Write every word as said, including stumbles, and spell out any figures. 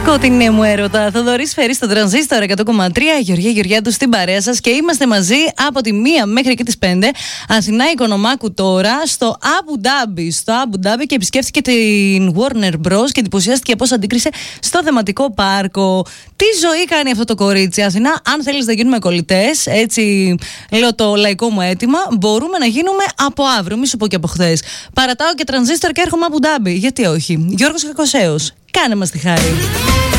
Σκοτεινέ μου έρωτα. Θοδωρής Φερής στο Τρανζίστορ εκατό κόμμα τρία. Γεωργία Γεωργιάδου στην παρέα σας και είμαστε μαζί από τη μία μέχρι και τις πέντε. Αθηνά Οικονομάκου τώρα στο Αμπου Ντάμπι. Στο Αμπου Ντάμπι και επισκέφθηκε την Warner Bros. Και εντυπωσιάστηκε πώς αντίκρισε στο θεματικό πάρκο. Τι ζωή κάνει αυτό το κορίτσι, Αθηνά. Αν θέλεις να γίνουμε κολλητές, έτσι λέω το λαϊκό μου αίτημα, μπορούμε να γίνουμε από αύριο. Μη σου πω και από χθες. Παρατάω και Τρανζίστορ και έρχομαι Αμπου Ντάμπι. Γιατί όχι. Γιώργος Κακοσέος, κάνε μας τη χάρη.